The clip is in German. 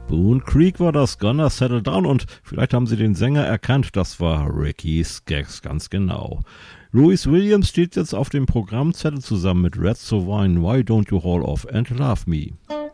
Boone Creek war das, Gonna Settle Down, und vielleicht haben Sie den Sänger erkannt, das war Ricky Skaggs, ganz genau. Louis Williams steht jetzt auf dem Programmzettel zusammen mit Red Sovine, Why Don't You Haul Off and Love Me.